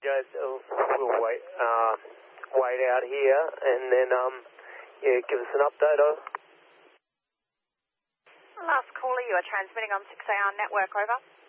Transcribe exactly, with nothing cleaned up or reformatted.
guys, uh, we'll wait, uh, wait out here and then, um, yeah, give us an update, over. Last caller, you are transmitting on six A R network, over.